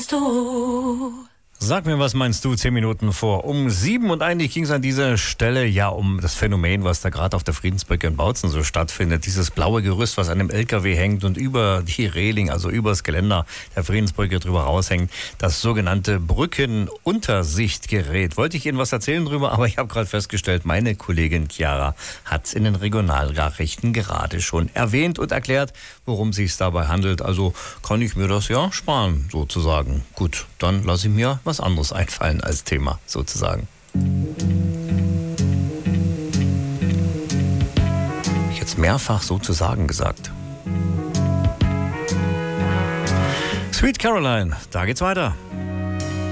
meinst du? Sag mir, was meinst du, 10 Minuten vor um 7 und eigentlich ging es an dieser Stelle ja um das Phänomen, was da gerade auf der Friedensbrücke in Bautzen so stattfindet. Dieses blaue Gerüst, was an einem LKW hängt und über die Reling, also über das Geländer der Friedensbrücke drüber raushängt, das sogenannte Brückenuntersichtgerät. Wollte ich Ihnen was erzählen drüber, aber ich habe gerade festgestellt, meine Kollegin Chiara hat es in den Regionalnachrichten gerade schon erwähnt und erklärt, worum es sich dabei handelt. Also kann ich mir das ja sparen, sozusagen. Gut, dann lasse ich mir was anderes einfallen als Thema, sozusagen. Ich jetzt mehrfach sozusagen gesagt. Sweet Caroline, da geht's weiter.